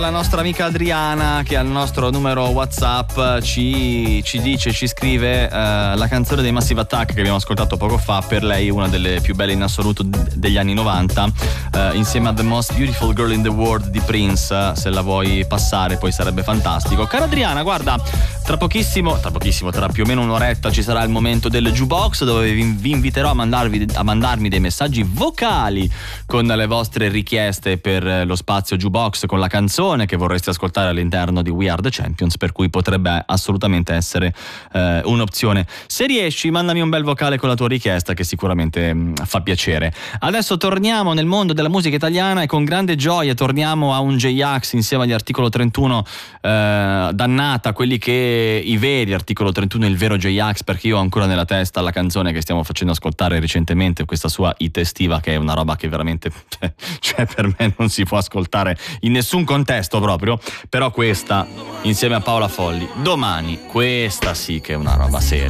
La nostra amica Adriana, che al nostro numero WhatsApp ci scrive la canzone dei Massive Attack che abbiamo ascoltato poco fa, per lei una delle più belle in assoluto degli anni 90, insieme a The Most Beautiful Girl in the World di Prince. Se la vuoi passare poi sarebbe fantastico. Cara Adriana, guarda, tra pochissimo, tra più o meno un'oretta ci sarà il momento del Jukebox, dove vi inviterò a mandarmi dei messaggi vocali con le vostre richieste per lo spazio Jukebox, con la canzone che vorreste ascoltare all'interno di We Are The Champions, per cui potrebbe assolutamente essere un'opzione. Se riesci, mandami un bel vocale con la tua richiesta, che sicuramente fa piacere. Adesso torniamo nel mondo della musica italiana e con grande gioia torniamo a un J-Ax insieme agli Articolo 31, dannata, quelli che i veri Articolo 31, il vero J-Ax, perché io ho ancora nella testa la canzone che stiamo facendo ascoltare recentemente, questa sua hit estiva, che è una roba che veramente cioè per me non si può ascoltare in nessun contesto proprio, però questa insieme a Paola Folli, Domani, questa sì che è una roba seria.